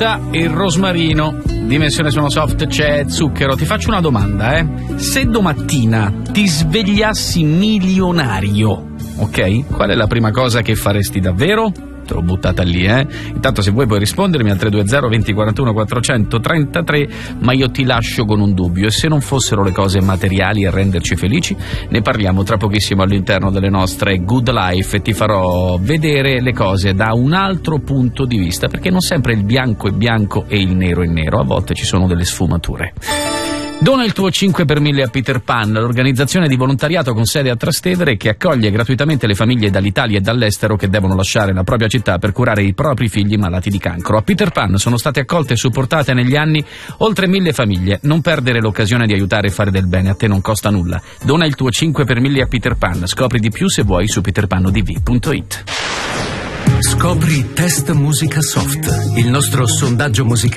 melissa e il rosmarino. Dimensione sono soft, c'è zucchero. Ti faccio una domanda, Se domattina ti svegliassi milionario, ok? Qual è la prima cosa che faresti davvero? Te l'ho buttata lì, Intanto se vuoi puoi rispondermi al 320 2041 433, ma io ti lascio con un dubbio: e se non fossero le cose materiali a renderci felici? Ne parliamo tra pochissimo all'interno delle nostre Good Life e ti farò vedere le cose da un altro punto di vista, perché non sempre il bianco è bianco e il nero è nero, a volte ci sono delle sfumature. Dona il tuo 5 per 1000 a Peter Pan, l'organizzazione di volontariato con sede a Trastevere che accoglie gratuitamente le famiglie dall'Italia e dall'estero che devono lasciare la propria città per curare i propri figli malati di cancro. A Peter Pan sono state accolte e supportate negli anni oltre 1000 famiglie. Non perdere l'occasione di aiutare e fare del bene, a te non costa nulla. Dona il tuo 5 per 1000 a Peter Pan. Scopri di più se vuoi su peterpanodv.it. Scopri Test Musica Soft, il nostro sondaggio musicale